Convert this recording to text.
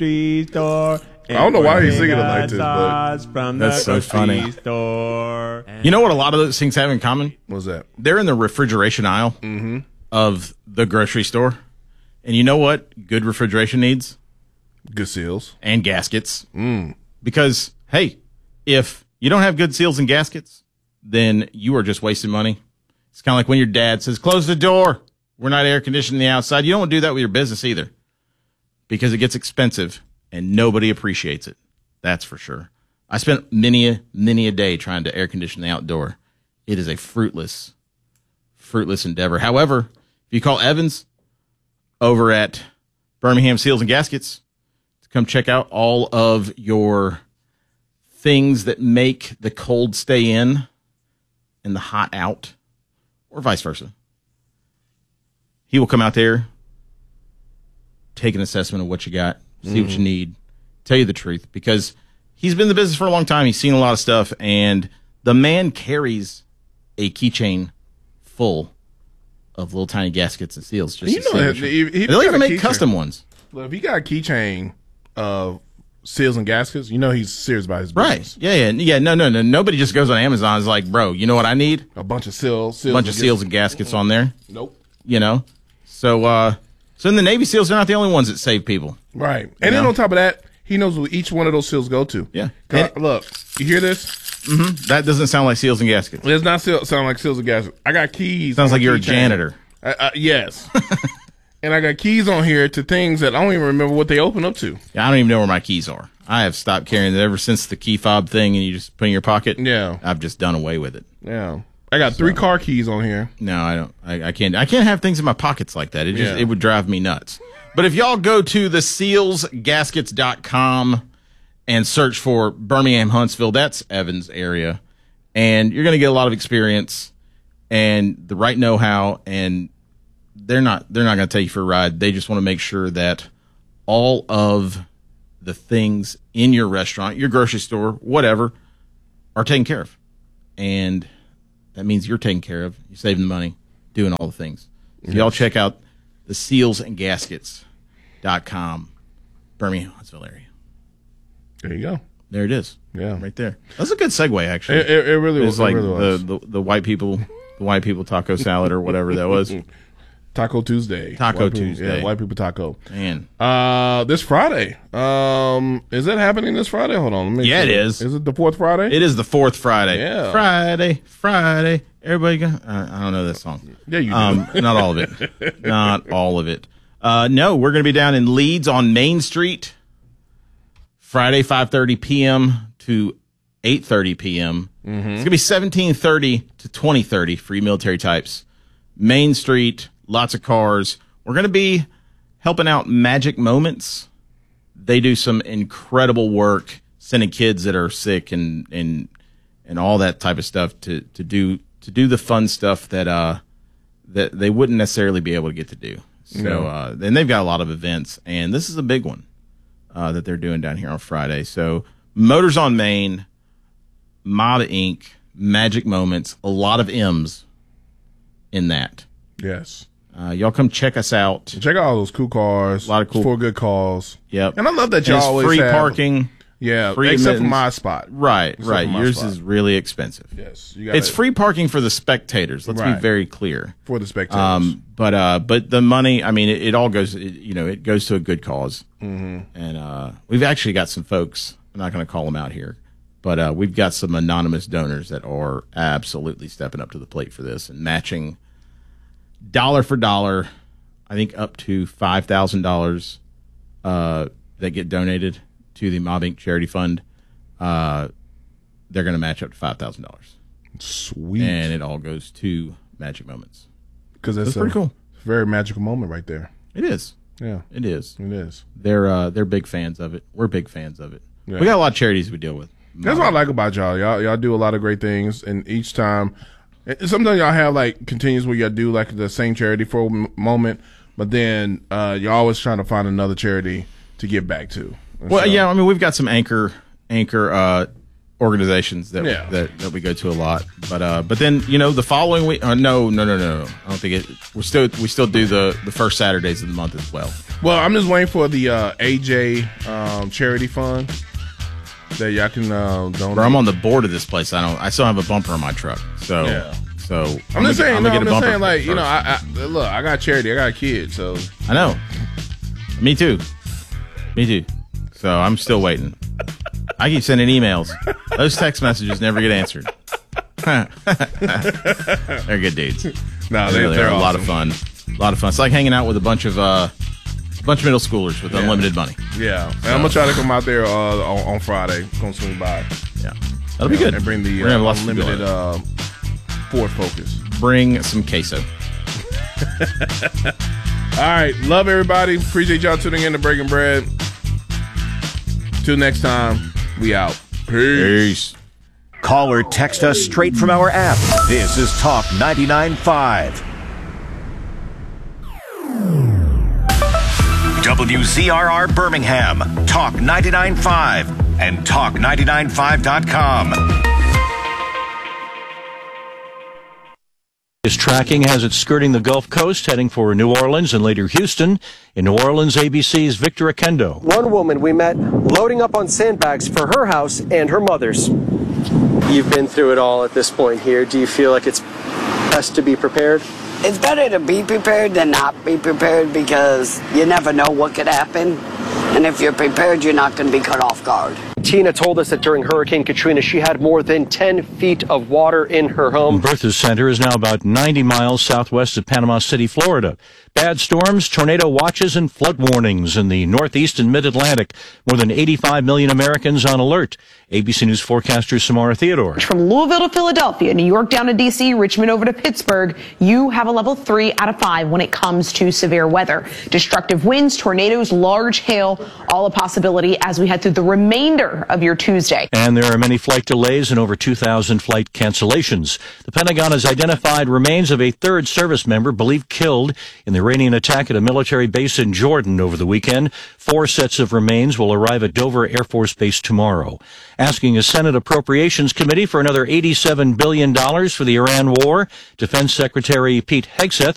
grocery store. I don't know why he's singing it like this, but from that's so funny. Store. You know what a lot of those things have in common? What's that? They're in the refrigeration aisle of the grocery store. And you know what good refrigeration needs? Good seals. And gaskets. Because, hey, if you don't have good seals and gaskets, then you are just wasting money. It's kind of like when your dad says, close the door. We're not air conditioning the outside. You don't want to do that with your business either because it gets expensive and nobody appreciates it. That's for sure. I spent many a day trying to air condition the outdoor. It is a fruitless endeavor. However, if you call Evans over at Birmingham Seals and Gaskets to come check out all of your things that make the cold stay in and the hot out, or vice versa, he will come out there, take an assessment of what you got, see what you need, tell you the truth, because he's been in the business for a long time. He's seen a lot of stuff, and the man carries a keychain full of little tiny gaskets and seals. Just they'll even make custom ones. Look, if he got a keychain of seals and gaskets, you know he's serious about his business. Right. Yeah. No. Nobody just goes on Amazon and is like, bro, you know what I need? A bunch of seals and gaskets on there. Nope. You know? So in the Navy SEALs, they're not the only ones that save people. Right. And then on top of that, he knows where each one of those seals go to. Yeah. Look, you hear this? Mm-hmm. That doesn't sound like seals and gaskets. It does not sound like seals and gaskets. I got keys. Sounds like you're a janitor. Yes. And I got keys on here to things that I don't even remember what they open up to. Yeah, I don't even know where my keys are. I have stopped carrying it ever since the key fob thing and you just put it in your pocket. Yeah. I've just done away with it. Yeah. I got 3 car keys on here. No, I don't. I can't have things in my pockets like that. It would drive me nuts. But if y'all go to the sealsgaskets.com and search for Birmingham Huntsville, that's Evans area, and you're going to get a lot of experience and the right know-how, and they're not going to take you for a ride. They just want to make sure that all of the things in your restaurant, your grocery store, whatever, are taken care of. And that means you're taken care of. You're saving the money, doing all the things. So y'all check out the sealsandgaskets.com, Birmingham, Huntsville area. There you go. There it is. Yeah. Right there. That's a good segue, actually. It really was. It's like it really was. the white people taco salad or whatever that was. Taco Tuesday. Tuesday. Yeah, white people taco. Man. This Friday. Is that happening this Friday? Hold on. Let me see. It is. Is it the 4th Friday? It is the 4th Friday. Yeah. Friday. Everybody go. I don't know that song. Yeah, you do. Not all of it. Not all of it. No, we're going to be down in Leeds on Main Street Friday, 5:30 p.m. to 8:30 p.m. It's going to be 17:30 to 20:30 for you military types. Main Street, lots of cars. We're going to be helping out Magic Moments. They do some incredible work sending kids that are sick and all that type of stuff to do the fun stuff that they wouldn't necessarily be able to get to do. So and they've got a lot of events, and this is a big one that they're doing down here on Friday. So Motors on Main, Mob Inc., Magic Moments, a lot of M's in that. Yes. Y'all come check us out. Check out all those cool cars. A lot of cool. For good cause. Yep. And I love that y'all always free have parking. Yeah, free except for admittance. my spot. Right. Yours is really expensive. Yes. It's free parking for the spectators. Let's be very clear. For the spectators. But the money, I mean, it all goes, it goes to a good cause. Mm-hmm. And we've actually got some folks, I'm not going to call them out here, but we've got some anonymous donors that are absolutely stepping up to the plate for this and matching dollar for dollar, I think up to $5,000 that get donated to the Mob Inc. Charity Fund. They're going to match up to $5,000. Sweet. And it all goes to Magic Moments. Because that's pretty cool. Very magical moment right there. It is. Yeah. It is. It is. They're big fans of it. We're big fans of it. Yeah. We got a lot of charities we deal with. That's what I like about y'all. Y'all do a lot of great things, and each time, sometimes y'all have like continues where y'all do like the same charity for a moment, but then you're always trying to find another charity to give back to. Well, yeah, I mean, we've got some anchor organizations that we go to a lot, but then the following week, no, I don't think it. We still do the first Saturdays of the month as well. Well, I'm just waiting for the AJ charity fund that y'all can donate. Bro, I'm on the board of this place. I still have a bumper on my truck. So, Yeah. so I'm just saying, like, first. you know, look, I got charity, I got a kid, so I know. Me too. So I'm still waiting. I keep sending emails. Those text messages never get answered. They're good dudes. no, They really they're are a lot awesome. of fun. A lot of fun. It's like hanging out with a bunch of middle schoolers with unlimited money. Yeah, and I'm gonna try to come out there on Friday. Gonna swing by. Yeah, that'll be good. And bring the We're gonna have lots to do. unlimited Ford Focus. Bring some queso. All right, love everybody. Appreciate y'all tuning in to Breaking Bread. Till next time, we out. Peace. Call or text us straight from our app. This is Talk 99.5. WZRR Birmingham, Talk 99.5, and Talk995.com. Is tracking as it's skirting the Gulf Coast, heading for New Orleans and later Houston. In New Orleans, ABC's Victor Akendo. One woman we met loading up on sandbags for her house and her mother's. You've been through it all at this point here. Do you feel like it's best to be prepared? It's better to be prepared than not be prepared because you never know what could happen. And if you're prepared, you're not going to be caught off guard. Tina told us that during Hurricane Katrina, she had more than 10 feet of water in her home. Bertha's Center is now about 90 miles southwest of Panama City, Florida. Bad storms, tornado watches, and flood warnings in the northeast and mid-Atlantic. More than 85 million Americans on alert. ABC News forecaster Samara Theodore. From Louisville to Philadelphia, New York down to D.C., Richmond over to Pittsburgh, you have a level 3 out of 5 when it comes to severe weather. Destructive winds, tornadoes, large hail, all a possibility as we head through the remainder of your Tuesday. And there are many flight delays and over 2,000 flight cancellations. The Pentagon has identified remains of a third service member believed killed in the Iranian attack at a military base in Jordan over the weekend. 4 sets of remains will arrive at Dover Air Force Base tomorrow. Asking a Senate Appropriations Committee for another $87 billion for the Iran war, Defense Secretary Pete Hegseth